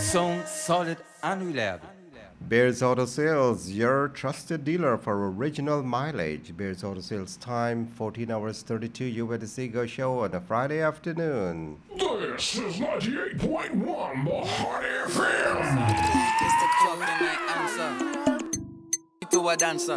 Son solid and reliable. Bears Auto Sales, your trusted dealer for original mileage. Bears Auto Sales time 14 hours 32 UNC Go Show on a Friday afternoon. This is 98.1 The Hot FM. It's the clock and night answer. To a dancer.